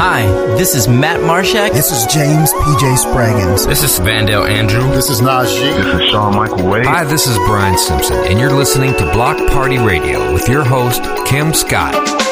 Hi, this is Matt Marshak. This is James P.J. Spraggins. This is Vandale Andrew. This is Najee. This is Sean Michael Wade. Hi, this is Brian Simpson, and you're listening to Block Party Radio with your host, Kim Scott.